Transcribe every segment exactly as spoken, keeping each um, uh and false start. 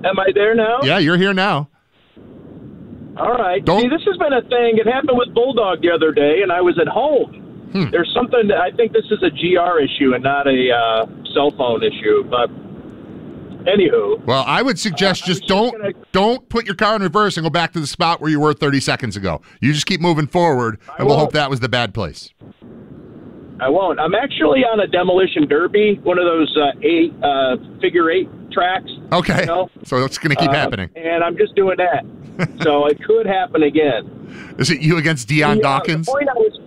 Am I there now? Yeah, you're here now. All right. Don't... See, this has been a thing. It happened with Bulldog the other day, and I was at home. Hmm. There's something that I think this is a G R issue and not a uh, cell phone issue. But anywho, well, I would suggest uh, just don't just gonna... don't put your car in reverse and go back to the spot where you were thirty seconds ago. You just keep moving forward, and I we'll won't. hope that was the bad place. I won't. I'm actually on a demolition derby, one of those uh, eight uh, figure eight tracks. Okay, you know? So it's going to keep uh, happening, and I'm just doing that. So it could happen again. Is it you against Dion the, Dawkins? Uh, the point I was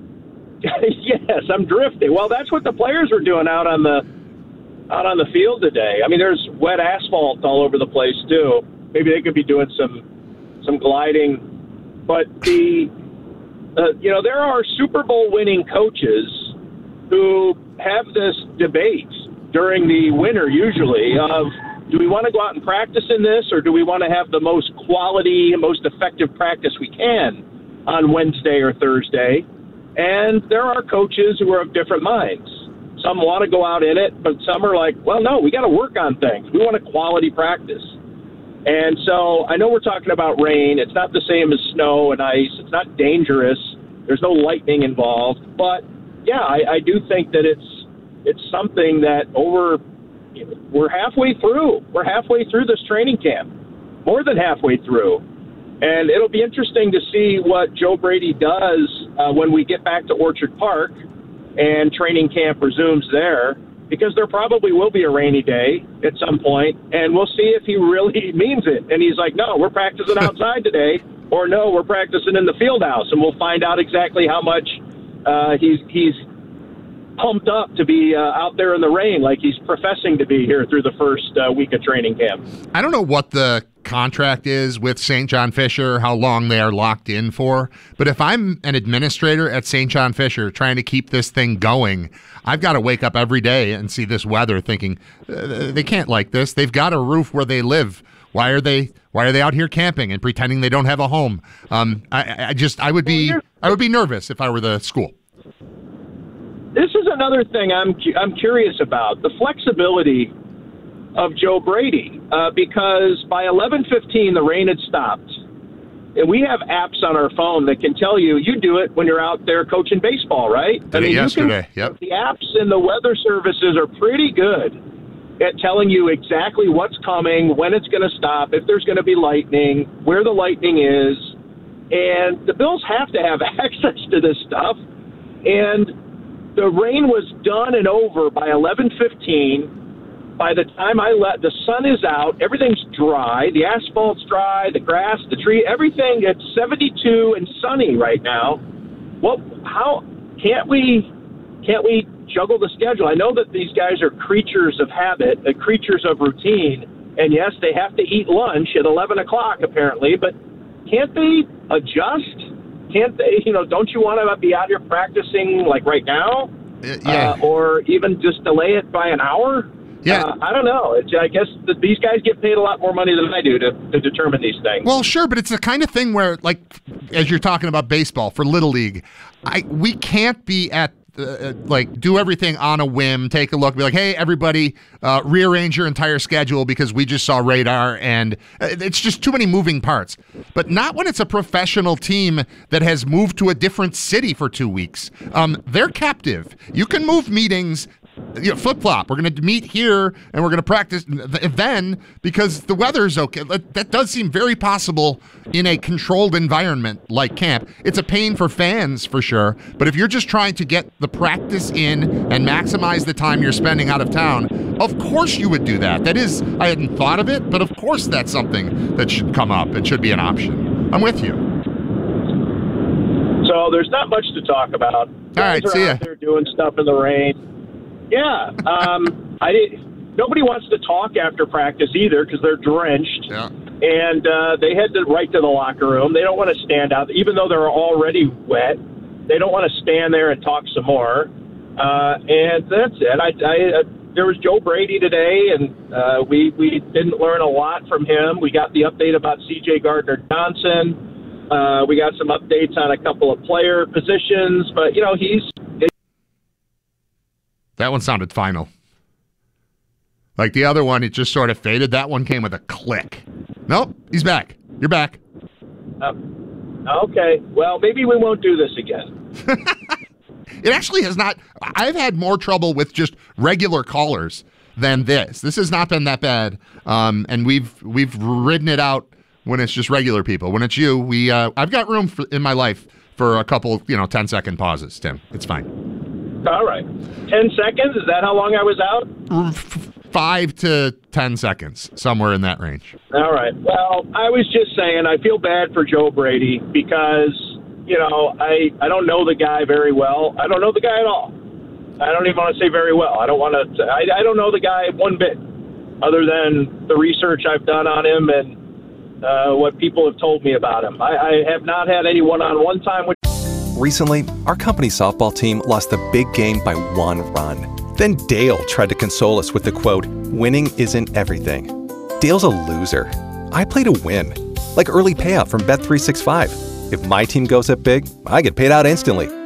yes, I'm drifting. Well, that's what the players were doing out on the out on the field today. I mean, there's wet asphalt all over the place too. Maybe they could be doing some some gliding. But the uh, you know, there are Super Bowl winning coaches who have this debate during the winter usually of, do we want to go out and practice in this, or do we want to have the most quality, most effective practice we can on Wednesday or Thursday? And there are coaches who are of different minds. Some want to go out in it, but some are like, well, no, we got to work on things. We want a quality practice. And so I know we're talking about rain. It's not the same as snow and ice. It's not dangerous. There's no lightning involved. But, yeah, I, I do think that it's it's something that over we're halfway through. We're halfway through this training camp, more than halfway through. And it'll be interesting to see what Joe Brady does uh, when we get back to Orchard Park and training camp resumes there, because there probably will be a rainy day at some point, and we'll see if he really means it. And he's like, no, we're practicing outside today, or no, we're practicing in the field house, and we'll find out exactly how much uh, he's he's pumped up to be uh, out there in the rain like he's professing to be here through the first uh, week of training camp. I don't know what the contract is with Saint John Fisher, how long they are locked in for, but if I'm an administrator at Saint John Fisher trying to keep this thing going, I've got to wake up every day and see this weather thinking, uh, they can't like this. They've got a roof where they live. Why are they why are they out here camping and pretending they don't have a home? Um, I, I just I would be I would be nervous if I were the school. This is another thing I'm I'm curious about, the flexibility of Joe Brady, uh, because by eleven fifteen the rain had stopped, and we have apps on our phone that can tell you you do it when you're out there coaching baseball, right? Did I mean, it yesterday. You can, yep. The apps and the weather services are pretty good at telling you exactly what's coming, when it's going to stop, if there's going to be lightning, where the lightning is, and the Bills have to have access to this stuff, and the rain was done and over by eleven fifteen. By the time I let, the sun is out, everything's dry, the asphalt's dry, the grass, the tree, everything. It's seventy-two and sunny right now. What? How can't we? Can't we juggle the schedule? I know that these guys are creatures of habit, uh, creatures of routine, and yes, they have to eat lunch at eleven o'clock apparently. But can't they adjust? Can't they, you know, don't you want to be out here practicing like right now? Uh, yeah. Uh, or even just delay it by an hour? Yeah. Uh, I don't know. It's, I guess that these guys get paid a lot more money than I do to, to determine these things. Well, sure, but it's the kind of thing where, like, as you're talking about baseball for Little League, I we can't be at Uh, like do everything on a whim, take a look, be like, hey, everybody, uh, rearrange your entire schedule because we just saw radar, and uh, it's just too many moving parts. But not when it's a professional team that has moved to a different city for two weeks. Um, they're captive. You can move meetings, you know, flip-flop. We're going to meet here, and we're going to practice then because the weather's okay. That does seem very possible in a controlled environment like camp. It's a pain for fans, for sure, but if you're just trying to get the practice in and maximize the time you're spending out of town, of course you would do that. That is, I hadn't thought of it, but of course that's something that should come up and should be an option. I'm with you. So there's not much to talk about. All right, see ya. They're doing stuff in the rain. Yeah, um, I did. Nobody wants to talk after practice either because they're drenched, yeah. and uh, they head to, right to the locker room. They don't want to stand out, even though they're already wet. They don't want to stand there and talk some more. Uh, and that's it. I, I, uh, there was Joe Brady today, and uh, we we didn't learn a lot from him. We got the update about C J Gardner Johnson. Uh, we got some updates on a couple of player positions, but you know he's. That one sounded final. Like the other one, it just sort of faded. That one came with a click. Nope, he's back. You're back. Uh, okay. Well, maybe we won't do this again. It actually has not. I've had more trouble with just regular callers than this. This has not been that bad, um, and we've we've ridden it out when it's just regular people. When it's you, we uh, I've got room for, in my life for a couple, you know, ten second pauses. Tim, it's fine. All right, ten seconds. Is that how long I was out? Five to ten seconds, somewhere in that range. All right. Well, I was just saying, I feel bad for Joe Brady because, you know, I, I don't know the guy very well. I don't know the guy at all. I don't even want to say very well. I don't want to. I, I don't know the guy one bit, other than the research I've done on him and uh, what people have told me about him. I, I have not had any one-on-one time with. Recently, our company softball team lost a big game by one run. Then Dale tried to console us with the quote, "Winning isn't everything." Dale's a loser. I play to win, like early payout from Bet three sixty-five. If my team goes up big, I get paid out instantly.